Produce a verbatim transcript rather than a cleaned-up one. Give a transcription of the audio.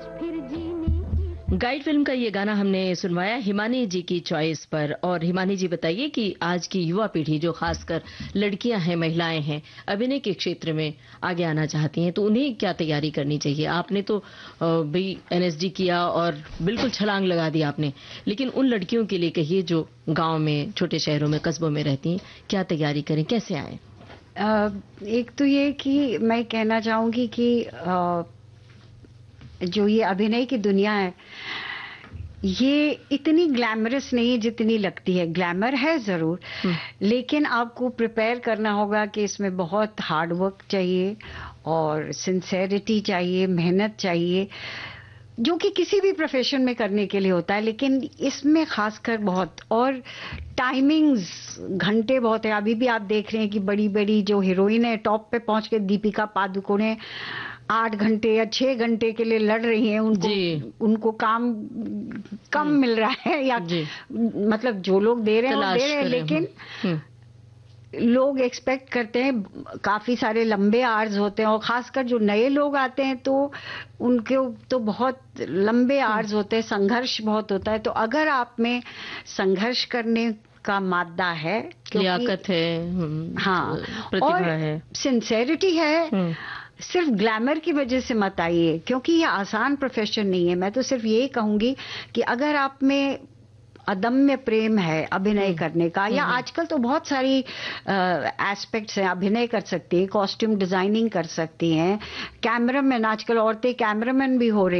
Guide film का ये गाना हमने सुनवाया हिमानी जी की चॉइस पर। और हिमानी जी बताइए कि आज की युवा पीढ़ी जो खासकर लड़कियां हैं, महिलाएं हैं, अभिनय के क्षेत्र में आगे आना चाहती हैं, तो उन्हें क्या तैयारी करनी चाहिए? आपने तो भी एनएसडी किया और बिल्कुल छलांग लगा दी आपने, लेकिन उन लड़कियों के लिए कहिए जो गांव में, छोटे शहरों में, कस्बों में रहती हैं, क्या तैयारी करें, कैसे आए? एक तो ये कि मैं कहना चाहूंगी कि आ, जो ये अभिनय की दुनिया है ये इतनी ग्लैमरस नहीं है जितनी लगती है। ग्लैमर है जरूर, लेकिन आपको प्रिपेयर करना होगा कि इसमें बहुत हार्ड वर्क चाहिए और सिंसेरिटी चाहिए, मेहनत चाहिए, जो कि किसी भी प्रोफेशन में करने के लिए होता है, लेकिन इसमें खासकर बहुत। और टाइमिंग्स, घंटे बहुत है। अभी भी आप देख रहे हैं कि बड़ी बड़ी जो हीरोइन है टॉप पे पहुंच के, दीपिका पादुकोणे आठ घंटे या छह घंटे के लिए लड़ रही हैं। उनको उनको काम कम मिल रहा है, या मतलब जो लोग दे रहे हैं वो दे रहे हैं, लेकिन लोग एक्सपेक्ट करते हैं, काफी सारे लंबे आवर्स होते हैं। और खासकर जो नए लोग आते हैं तो उनके तो बहुत लंबे आवर्स होते हैं, संघर्ष बहुत होता है। तो अगर आप में संघर्ष करने का मादा है, लियाकत है, हाँ, प्रतिभा और है, सिंसेरिटी है, सिर्फ ग्लैमर की वजह से मत आइए, क्योंकि ये आसान प्रोफेशन नहीं है। मैं तो सिर्फ ये कहूंगी कि अगर आप में अदम्य प्रेम है अभिनय करने का, या आजकल तो बहुत सारी एस्पेक्ट्स हैं, अभिनय कर सकती है, कॉस्ट्यूम डिजाइनिंग कर सकती हैं, कैमरामैन, आजकल औरतें कैमरामैन भी हो रही